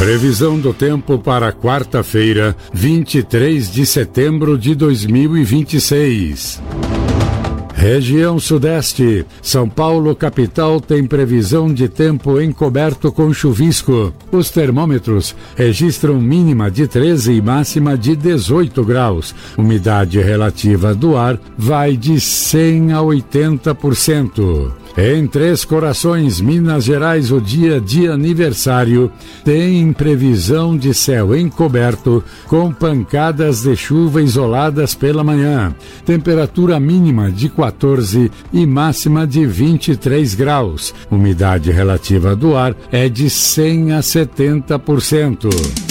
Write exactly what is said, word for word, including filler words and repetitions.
Previsão do tempo para quarta-feira, vinte e três de setembro de dois mil e vinte e seis. Região Sudeste, São Paulo capital tem previsão de tempo encoberto com chuvisco. Os termômetros registram mínima de treze e máxima de dezoito graus. Umidade relativa do ar vai de cem a oitenta por cento. Em Três Corações, Minas Gerais, o dia de aniversário tem previsão de céu encoberto com pancadas de chuva isoladas pela manhã. Temperatura mínima de quatorze e máxima de vinte e três graus. Umidade relativa do ar é de cem a setenta por cento.